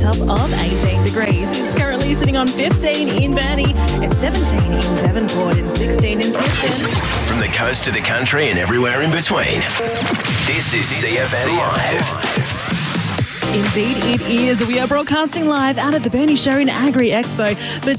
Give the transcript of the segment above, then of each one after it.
top of 18 degrees. It's currently sitting on 15 in Burnie. It's 17 in Devonport and 16 in Smithton. From the coast to the country and everywhere in between. This is CFM Live. Indeed, it is. We are broadcasting live out of the Burnie Show and Agri Expo for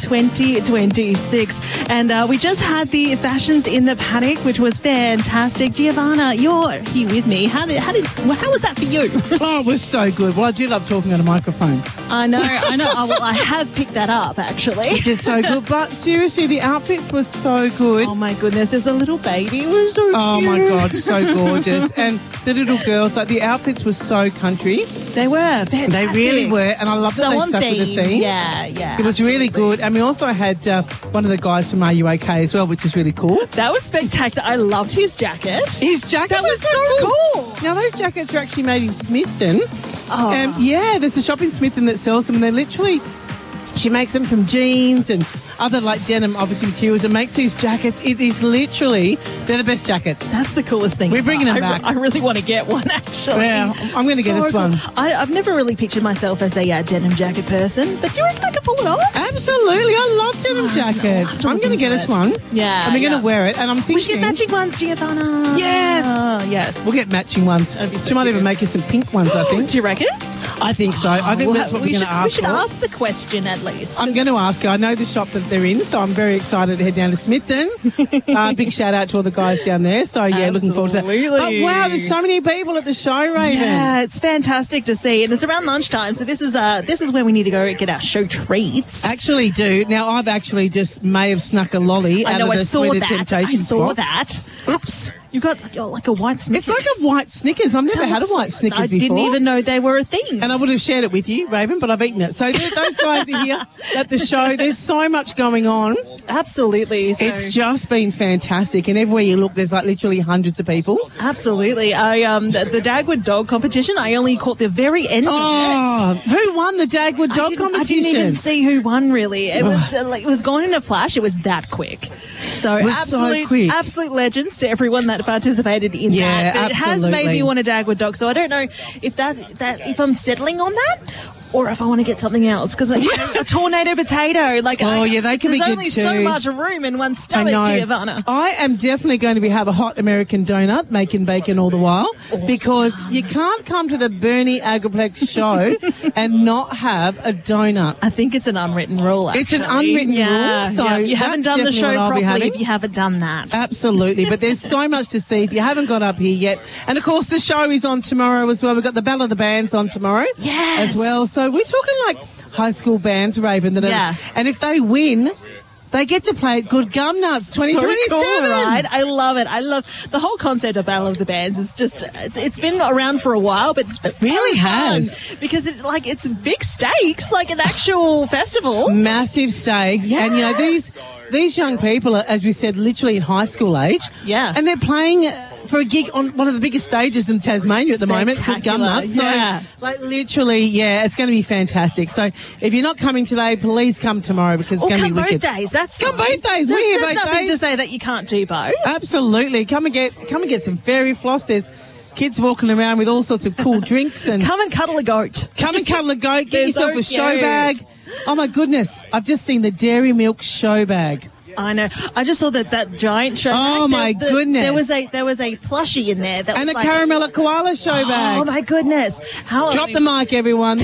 2026. And we just had the Fashions in the Paddock, which was fantastic. Giovanna, you're here with me. How was that for you? Oh, it was so good. Well, I do love talking on a microphone. I know. Oh, well, I have picked that up, actually. Which is so good. But seriously, the outfits were so good. Oh, my goodness. There's a little baby. It was so cute. Oh, my God. So gorgeous. And the little girls, like the outfits were so country. They were. Fantastic. They really were. And I love that they stuck with the theme. Yeah. It was really good. And we also had one of the guys from Are You OK as well, which is really cool. That was spectacular. I loved his jacket. His jacket that was so cool. Now, those jackets are actually made in Smithton. Oh. Yeah, there's a shop in Smithton that sells them, and they're literally... She makes them from jeans and other like denim, obviously, materials, and makes these jackets. It is literally, they're the best jackets. That's the coolest thing. We're bringing them back. I really want to get one, actually. Yeah, I'm going to get this one. I've never really pictured myself as a denim jacket person, but do you reckon I could pull it off? Absolutely. I love denim jackets. I'm going to get us one. Yeah. And we're going to wear it. And I'm thinking... We should get matching ones, Giovanna. Yes. Yes. We'll get matching ones. She might even make us some pink ones, I think. Do you reckon? I think so. I think that's what we're going to ask. We should ask the question at least. I'm going to ask her. I know the shop that they're in, so I'm very excited to head down to Smithton. Big shout out to all the guys down there. So, yeah, looking forward to that. Oh, wow, there's so many people at the show, Raven. Yeah, it's fantastic to see. And it's around lunchtime, so this is where we need to go get our show treats. Actually, do. Now, I've actually just may have snuck a lolly out of the Sweeter Temptations box. I saw that. Oops. You've got like a white Snickers. It's like a white Snickers. I've never had a white Snickers before. I didn't even know they were a thing. And I would have shared it with you, Raven, but I've eaten it. So those guys are here at the show. There's so much going on. Absolutely. So. It's just been fantastic. And everywhere you look, there's like literally hundreds of people. Absolutely. The Dagwood Dog competition, I only caught the very end of it. Who won the Dagwood Dog competition? I didn't even see who won, really. It was gone in a flash. It was that quick. So absolute legends to everyone that participated in that. But it has made me want a Dagwood Dog. So I don't know if if I'm settling on that or if I want to get something else, because a tornado potato. They can be good too. There's only so much room in one stomach, Giovanna. I am definitely going to have a hot American donut, making bacon all the while, because you can't come to the Burnie Agriplex show and not have a donut. I think it's an unwritten rule, actually. It's an unwritten rule. So you haven't done the show properly if you haven't done that. Absolutely. But there's so much to see if you haven't got up here yet. And, of course, the show is on tomorrow as well. We've got the Battle of the Bands on tomorrow as well. So we're talking like high school bands, Raven, and if they win, they get to play at Good Gum Nuts 2027. So cool, right? I love it. I love the whole concept of Battle of the Bands. Is just it's been around for a while, but it really has, because it's big stakes, like an actual festival, massive stakes, and these young people are, as we said, literally in high school age, and they're playing for a gig on one of the biggest stages in Tasmania at the moment, Good Gum Nuts. So, literally, it's going to be fantastic. So, if you're not coming today, please come tomorrow, because it's going to be wicked. Come both days. Come both days. We're here both days. There's nothing to say that you can't do both. Absolutely. Come and get some fairy floss. There's kids walking around with all sorts of cool drinks, and come and cuddle a goat. Come and cuddle a goat. Get yourself a show bag. Oh my goodness! I've just seen the Dairy Milk show bag. I know. I just saw that giant show bag. Oh my goodness! There was a plushie in there that and was a caramel koala show bag. Oh my goodness! Drop the mic, everyone.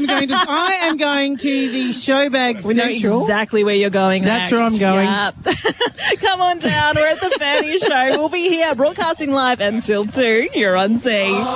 I am going to the show bag central. We know exactly where you're going. That's where I'm going. Yep. Come on down. We're at the Burnie Show. We'll be here broadcasting live until 2. You're on C.